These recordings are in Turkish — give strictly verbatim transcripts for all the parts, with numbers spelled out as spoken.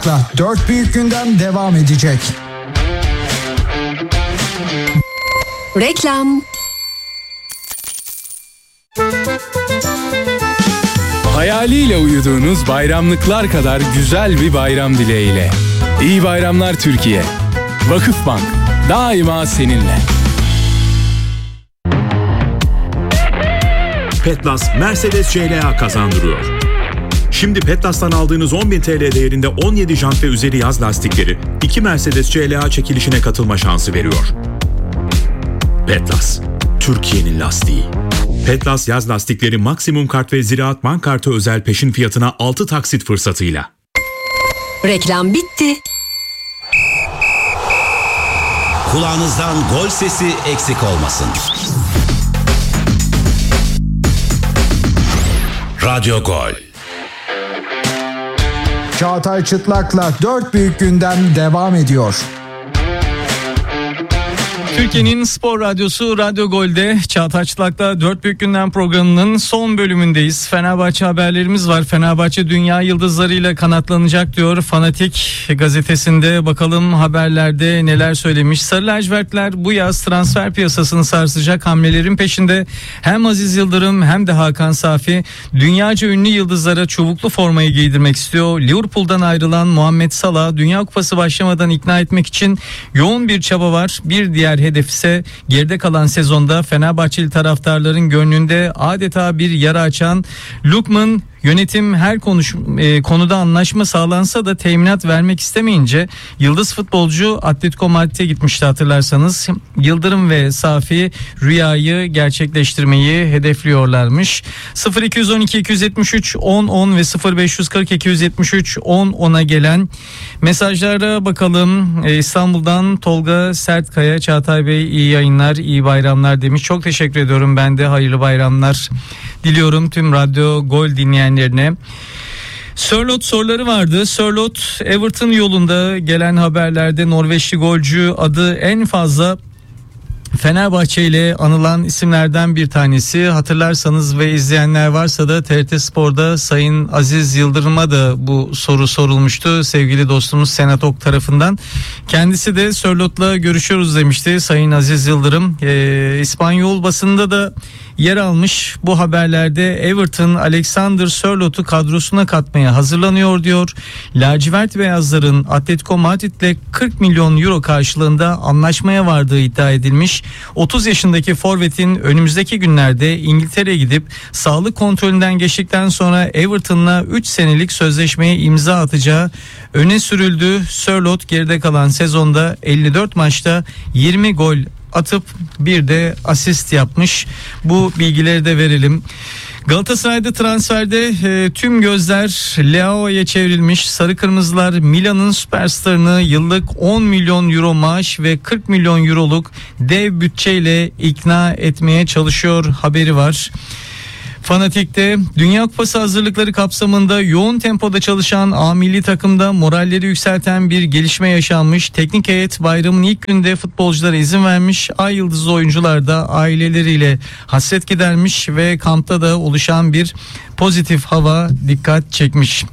Dört büyük gündem devam edecek. Reklam. Hayaliyle uyuduğunuz bayramlıklar kadar güzel bir bayram dileğiyle. İyi bayramlar Türkiye. Vakıfbank daima seninle. Petlas Mercedes C L A kazandırıyor. Şimdi Petlas'tan aldığınız on bin TL değerinde on yedi jant ve üzeri yaz lastikleri iki Mercedes C L A çekilişine katılma şansı veriyor. Petlas, Türkiye'nin lastiği. Petlas yaz lastikleri maksimum kart ve Ziraat Bank kartı özel peşin fiyatına altı taksit fırsatıyla. Reklam bitti. Kulağınızdan gol sesi eksik olmasın. Radyo Gol. Çağatay Çıtlak'la dört büyük gündem devam ediyor. Türkiye'nin spor radyosu Radyo Gol'de Çağatay Çıtlak'la dört büyük gündem programının son bölümündeyiz. Fenerbahçe haberlerimiz var. Fenerbahçe dünya yıldızlarıyla kanatlanacak diyor Fanatik gazetesinde. Bakalım haberlerde neler söylemiş. Sarı lacivertler bu yaz transfer piyasasını sarsacak hamlelerin peşinde. Hem Aziz Yıldırım hem de Hakan Safi dünyaca ünlü yıldızlara çubuklu formayı giydirmek istiyor. Liverpool'dan ayrılan Muhammed Salah Dünya Kupası başlamadan ikna etmek için yoğun bir çaba var. Bir diğer hedef ise geride kalan sezonda Fenerbahçeli taraftarların gönlünde adeta bir yara açan Lukman. Yönetim her konuş, e, konuda anlaşma sağlansa da teminat vermek istemeyince yıldız futbolcu Atletico Madrid'e gitmişti hatırlarsanız. Yıldırım ve Safi rüyayı gerçekleştirmeyi hedefliyorlarmış. sıfır iki on iki iki yetmiş üç on on ve sıfır beş kırk iki yetmiş üç on ona gelen mesajlara bakalım. E, İstanbul'dan Tolga Sertkaya, Çağatay Bey iyi yayınlar, iyi bayramlar demiş. Çok teşekkür ediyorum, ben de hayırlı bayramlar diliyorum tüm Radyo Gol dinleyenlerine. Sörloth soruları vardı. Sörloth Everton yolunda gelen haberlerde Norveçli golcü adı en fazla Fenerbahçe ile anılan isimlerden bir tanesi. Hatırlarsanız ve izleyenler varsa da T R T Spor'da Sayın Aziz Yıldırım'a da bu soru sorulmuştu sevgili dostumuz Senat Ok tarafından. Kendisi de Sörloth'la görüşüyoruz demişti Sayın Aziz Yıldırım. Ee, İspanyol basında da yer almış bu haberlerde. Everton Alexander Sörloth'u kadrosuna katmaya hazırlanıyor diyor. Lacivert beyazların Atletico Madrid'le kırk milyon euro karşılığında anlaşmaya vardığı iddia edilmiş. otuz yaşındaki forvetin önümüzdeki günlerde İngiltere'ye gidip sağlık kontrolünden geçtikten sonra Everton'la üç senelik sözleşmeye imza atacağı öne sürüldü. Sörloth geride kalan sezonda elli dört maçta yirmi gol atıp bir de asist yapmış. Bu bilgileri de verelim. Galatasaray'da transferde e, tüm gözler Leao'ya çevrilmiş. Sarı Kırmızılar Milan'ın süperstarını yıllık on milyon euro maaş ve kırk milyon euroluk dev bütçeyle ikna etmeye çalışıyor haberi var. Fanatik'te Dünya Kupası hazırlıkları kapsamında yoğun tempoda çalışan A milli takımda moralleri yükselten bir gelişme yaşanmış. Teknik heyet bayramın ilk günde futbolculara izin vermiş. Ay yıldızlı oyuncular da aileleriyle hasret gidermiş ve kampta da oluşan bir pozitif hava dikkat çekmiş.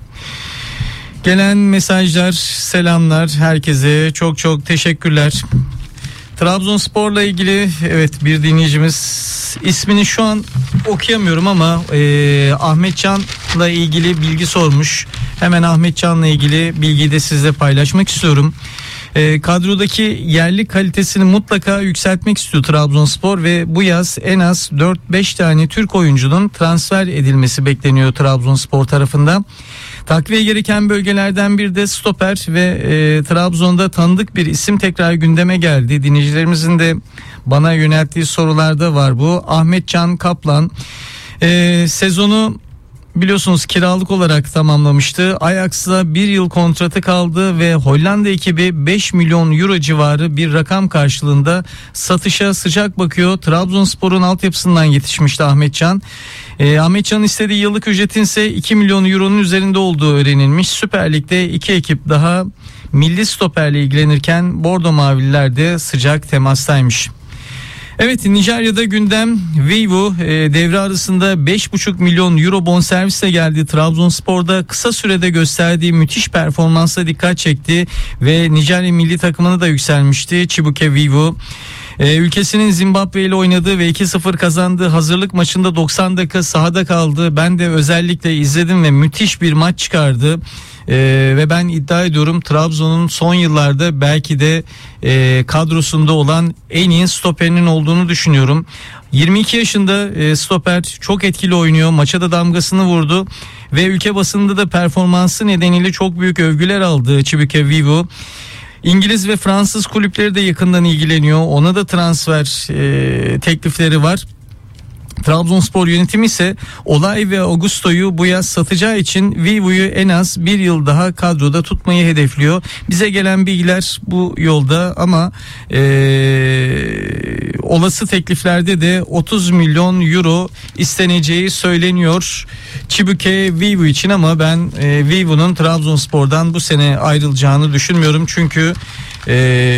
Gelen mesajlar, selamlar herkese, çok çok teşekkürler. Trabzonspor'la ilgili evet bir dinleyicimiz, ismini şu an okuyamıyorum ama e, Ahmetcan'la ilgili bilgi sormuş. Hemen Ahmetcan'la ilgili bilgiyi de sizle paylaşmak istiyorum. E, kadrodaki yerli kalitesini mutlaka yükseltmek istiyor Trabzonspor ve bu yaz en az dört beş tane Türk oyuncunun transfer edilmesi bekleniyor Trabzonspor tarafından. Takviye gereken bölgelerden bir de stoper ve e, Trabzon'da tanıdık bir isim tekrar gündeme geldi. Dinleyicilerimizin de bana yönelttiği sorularda var bu. Ahmetcan Kaplan e, sezonu biliyorsunuz kiralık olarak tamamlamıştı. Ajax'la bir yıl kontratı kaldı ve Hollanda ekibi beş milyon euro civarı bir rakam karşılığında satışa sıcak bakıyor. Trabzonspor'un altyapısından yetişmişti Ahmetcan. E, Ahmetcan'ın istediği yıllık ücretin ise iki milyon euronun üzerinde olduğu öğrenilmiş. Süper Lig'de iki ekip daha milli stoperle ilgilenirken Bordo Mavililer de sıcak temastaymış. Evet, Nijerya'da gündem Vivo e, devre arasında beş buçuk milyon euro bonservisle geldi. Trabzonspor'da kısa sürede gösterdiği müthiş performansla dikkat çekti ve Nijerya milli takımına da yükselmişti Chibuike Vivo. Ee, ülkesinin Zimbabwe ile oynadığı ve iki sıfır kazandığı hazırlık maçında doksan dakika sahada kaldı. Ben de özellikle izledim ve müthiş bir maç çıkardı. Ee, ve ben iddia ediyorum Trabzon'un son yıllarda belki de e, kadrosunda olan en iyi stoperinin olduğunu düşünüyorum. yirmi iki yaşında e, stoper, çok etkili oynuyor, maça da damgasını vurdu ve ülke basınında da performansı nedeniyle çok büyük övgüler aldı Chibuike Vivo. İngiliz ve Fransız kulüpleri de yakından ilgileniyor. Ona da transfer e, teklifleri var. Trabzonspor yönetimi ise Olay ve Augusto'yu bu yaz satacağı için Vivo'yu en az bir yıl daha kadroda tutmayı hedefliyor. Bize gelen bilgiler bu yolda ama e, olası tekliflerde de otuz milyon euro isteneceği söyleniyor Chibuike Vivo için, ama ben e, Vivo'nun Trabzonspor'dan bu sene ayrılacağını düşünmüyorum. Çünkü e,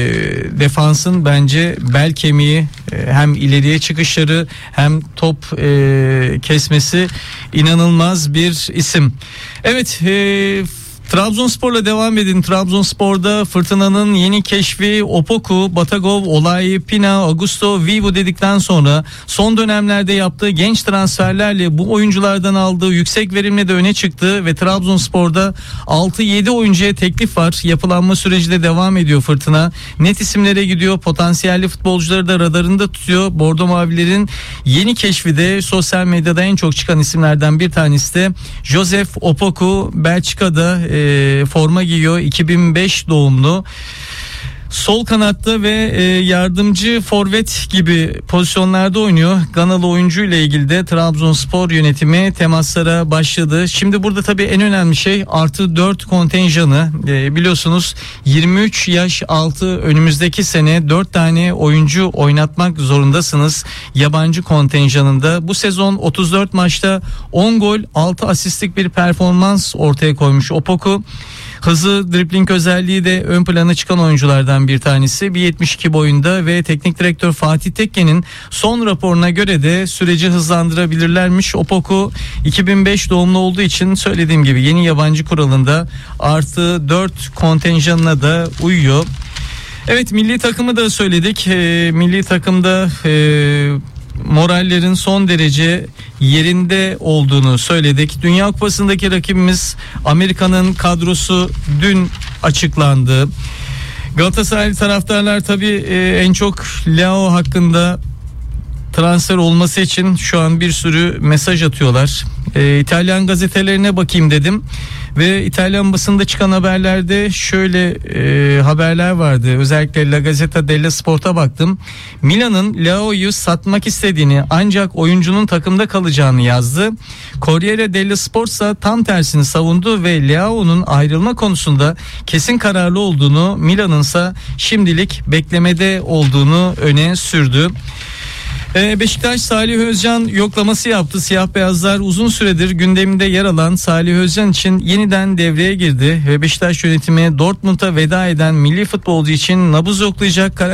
defansın bence bel kemiği, e, hem ileriye çıkışları hem top e, kesmesi inanılmaz bir isim. Evet, e, Trabzonspor'la devam edin. Trabzonspor'da fırtınanın yeni keşfi Opoku, Batagov, Olay, Pina, Augusto, Vivo dedikten sonra son dönemlerde yaptığı genç transferlerle bu oyunculardan aldığı yüksek verimle de öne çıktı ve Trabzonspor'da altı yedi oyuncuya teklif var. Yapılanma süreci de devam ediyor fırtına. Net isimlere gidiyor. Potansiyelli futbolcuları da radarında tutuyor. Bordo Mavilerin yeni keşfi de sosyal medyada en çok çıkan isimlerden bir tanesi de Joseph Opoku. Belçika'da e, E, forma giyiyor, iki bin beş doğumlu. Sol kanatta ve e, yardımcı forvet gibi pozisyonlarda oynuyor. Ganalı oyuncu ile ilgili de Trabzonspor yönetimi temaslara başladı. Şimdi burada tabii en önemli şey artı dört kontenjanı. E, biliyorsunuz yirmi üç yaş altı önümüzdeki sene dört tane oyuncu oynatmak zorundasınız yabancı kontenjanında. Bu sezon otuz dört maçta on gol altı asistlik bir performans ortaya koymuş Opoku. Hızı, dribling özelliği de ön plana çıkan oyunculardan bir tanesi. bir yetmiş iki boyunda ve teknik direktör Fatih Tekke'nin son raporuna göre de süreci hızlandırabilirlermiş. Opoku iki bin beş doğumlu olduğu için söylediğim gibi yeni yabancı kuralında artı dört kontenjanına da uyuyor. Evet, milli takımı da söyledik. E, milli takımda e, morallerin son derece yerinde olduğunu söyledik. Dünya Kupası'ndaki rakibimiz Amerika'nın kadrosu dün açıklandı. Galatasaray taraftarlar tabii e, en çok Leao hakkında transfer olması için şu an bir sürü mesaj atıyorlar. E, İtalyan gazetelerine bakayım dedim ve İtalyan basında çıkan haberlerde şöyle e, haberler vardı. Özellikle La Gazzetta dello Sport'a baktım. Milan'ın Leao'yu satmak istediğini ancak oyuncunun takımda kalacağını yazdı. Corriere dello Sport ise tam tersini savundu ve Leao'nun ayrılma konusunda kesin kararlı olduğunu, Milan'ın ise şimdilik beklemede olduğunu öne sürdü. Beşiktaş Salih Özcan yoklaması yaptı. Siyah beyazlar uzun süredir gündeminde yer alan Salih Özcan için yeniden devreye girdi ve Beşiktaş yönetimi Dortmund'a veda eden milli futbolcu için nabız yoklayacak karar